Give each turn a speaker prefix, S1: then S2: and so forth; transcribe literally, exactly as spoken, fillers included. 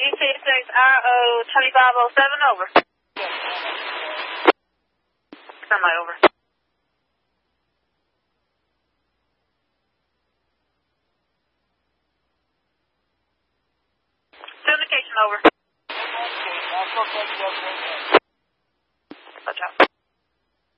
S1: G T six R O twenty-five oh seven, over. Semi, over. Syndication, over. Watch out.